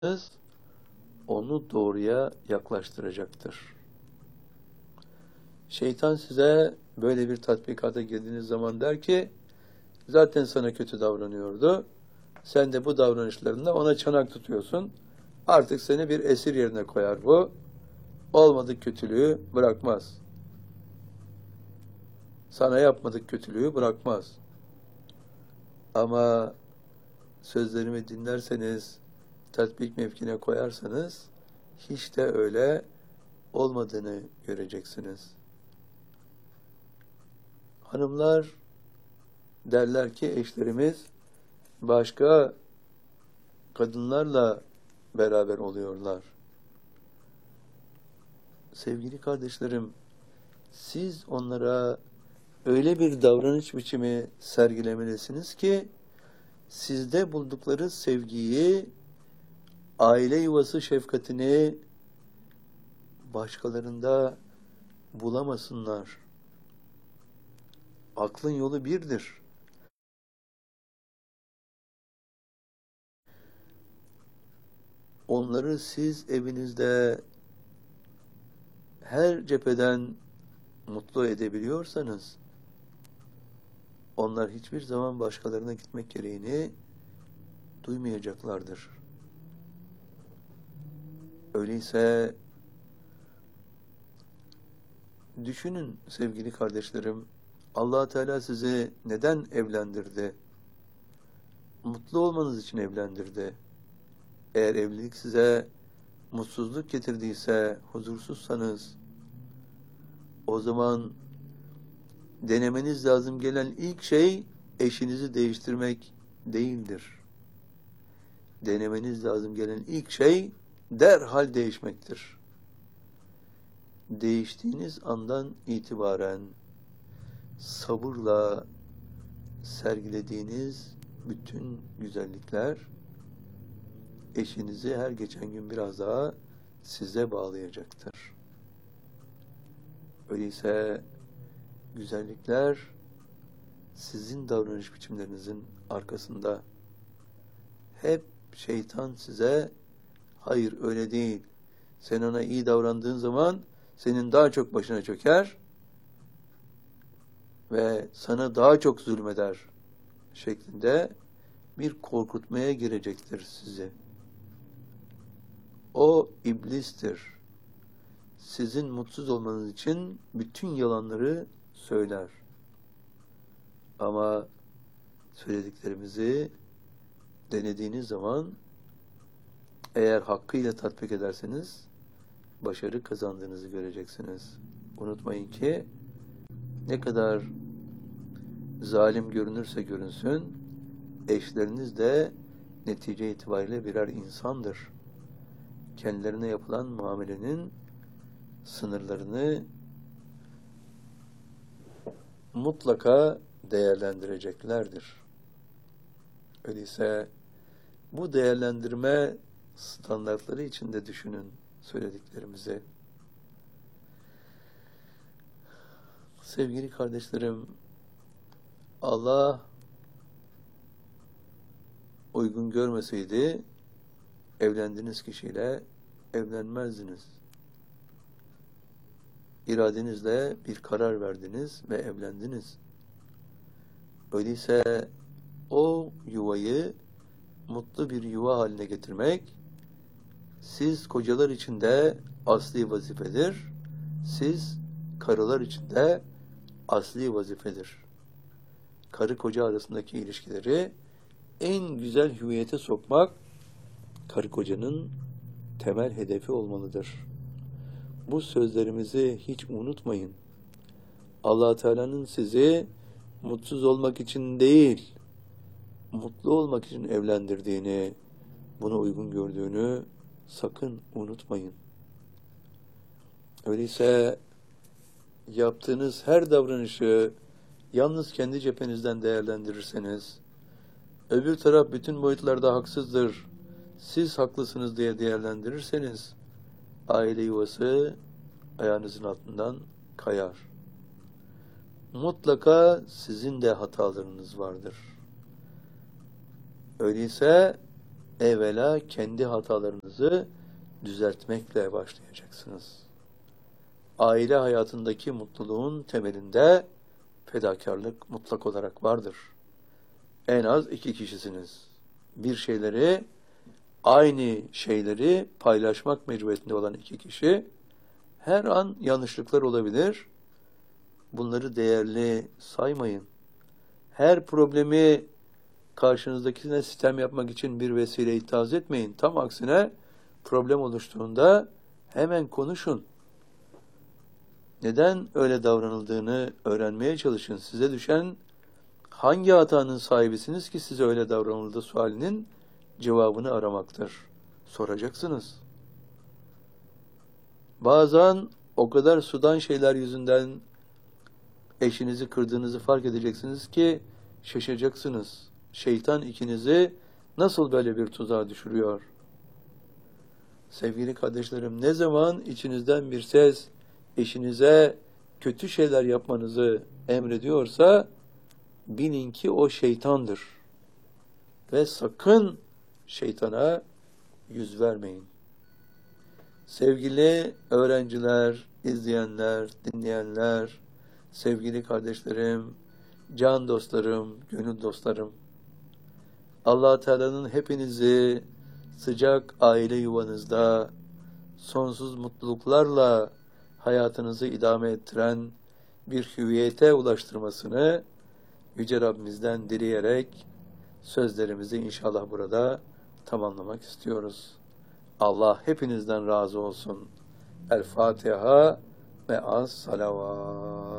onu doğruya yaklaştıracaktır. Şeytan size böyle bir tatbikata girdiğiniz zaman der ki, zaten sana kötü davranıyordu. Sen de bu davranışlarında ona çanak tutuyorsun. Artık seni bir esir yerine koyar bu. Olmadık kötülüğü bırakmaz. Sana yapmadık kötülüğü bırakmaz. Ama sözlerimi dinlerseniz, tatbik mevkine koyarsanız, hiç de öyle olmadığını göreceksiniz. Hanımlar derler ki eşlerimiz başka kadınlarla beraber oluyorlar. Sevgili kardeşlerim, siz onlara öyle bir davranış biçimi sergilemelisiniz ki sizde buldukları sevgiyi, aile yuvası şefkatini başkalarında bulamasınlar. Aklın yolu birdir. Onları siz evinizde her cepheden mutlu edebiliyorsanız, onlar hiçbir zaman başkalarına gitmek gereğini duymayacaklardır. Öyleyse düşünün sevgili kardeşlerim, Allah Teala sizi neden evlendirdi? Mutlu olmanız için evlendirdi. Eğer evlilik size mutsuzluk getirdiyse, huzursuzsanız, o zaman denemeniz lazım gelen ilk şey eşinizi değiştirmek değildir. Denemeniz lazım gelen ilk şey derhal değişmektir. Değiştiğiniz andan itibaren sabırla sergilediğiniz bütün güzellikler eşinizi her geçen gün biraz daha size bağlayacaktır. Öyleyse güzellikler sizin davranış biçimlerinizin arkasında. Hep şeytan size, hayır öyle değil, sen ona iyi davrandığın zaman senin daha çok başına çöker ve sana daha çok zulmeder şeklinde bir korkutmaya girecektir sizi. O iblistir. Sizin mutsuz olmanız için bütün yalanları söyler. Ama söylediklerimizi denediğiniz zaman, eğer hakkıyla tatbik ederseniz başarı kazandığınızı göreceksiniz. Unutmayın ki ne kadar zalim görünürse görünsün, eşleriniz de netice itibariyle birer insandır. Kendilerine yapılan muamelenin sınırlarını mutlaka değerlendireceklerdir. Öyleyse bu değerlendirme standartları içinde düşünün söylediklerimizi. Sevgili kardeşlerim, Allah uygun görmeseydi evlendiğiniz kişiyle evlenmezdiniz. İradenizle bir karar verdiniz ve evlendiniz. Öyleyse o yuvayı mutlu bir yuva haline getirmek, siz kocalar için de asli vazifedir. Siz karılar için de asli vazifedir. Karı koca arasındaki ilişkileri en güzel hüviyete sokmak, karı kocanın temel hedefi olmalıdır. Bu sözlerimizi hiç unutmayın. Allah Teala'nın sizi mutsuz olmak için değil, mutlu olmak için evlendirdiğini, buna uygun gördüğünü sakın unutmayın. Öyleyse yaptığınız her davranışı yalnız kendi cephenizden değerlendirirseniz, öbür taraf bütün boyutlarda haksızdır, siz haklısınız diye değerlendirirseniz, aile yuvası ayağınızın altından kayar. Mutlaka sizin de hatalarınız vardır. Öyleyse evvela kendi hatalarınızı düzeltmekle başlayacaksınız. Aile hayatındaki mutluluğun temelinde fedakarlık mutlak olarak vardır. En az 2 kişisiniz. Aynı şeyleri paylaşmak mecburiyetinde olan 2 kişi, her an yanlışlıklar olabilir. Bunları değerli saymayın. Her problemi karşınızdakine sitem yapmak için bir vesile ithaz etmeyin. Tam aksine problem oluştuğunda hemen konuşun. Neden öyle davranıldığını öğrenmeye çalışın. Size düşen hangi hatanın sahibisiniz ki size öyle davranıldığı sualinin cevabını aramaktır. Soracaksınız. Bazen o kadar sudan şeyler yüzünden eşinizi kırdığınızı fark edeceksiniz ki şaşacaksınız. Şeytan ikinizi nasıl böyle bir tuzağa düşürüyor? Sevgili kardeşlerim, ne zaman içinizden bir ses eşinize kötü şeyler yapmanızı emrediyorsa bilin ki o şeytandır. Ve sakın şeytana yüz vermeyin. Sevgili öğrenciler, izleyenler, dinleyenler, sevgili kardeşlerim, can dostlarım, gönül dostlarım, Allah Teala'nın hepinizi sıcak aile yuvanızda sonsuz mutluluklarla hayatınızı idame ettiren bir hüviyete ulaştırmasını Yüce Rabbimizden dileyerek sözlerimizi inşallah burada tamamlamak istiyoruz. Allah hepinizden razı olsun. El Fatiha ve as salavat.